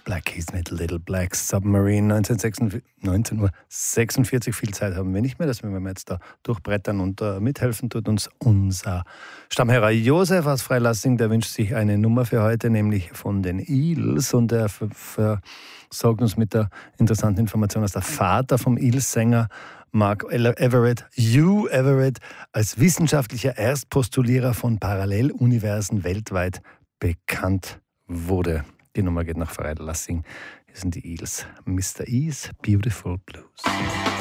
Black Keys mit Little Black Submarine 19.46 Uhr. Viel Zeit haben wir nicht mehr, dass wir jetzt da durchbrettern und mithelfen tut uns unser Stammhörer Josef aus Freilassing. Der wünscht sich eine Nummer für heute, nämlich von den Eels, und er versorgt uns mit der interessanten Information, dass der Vater vom Eels-Sänger Mark Everett, Hugh Everett, als wissenschaftlicher Erstpostulierer von Paralleluniversen weltweit bekannt wurde. Die Nummer geht nach Freilassing. Hier sind die Eels. Mr. E's Beautiful Blues.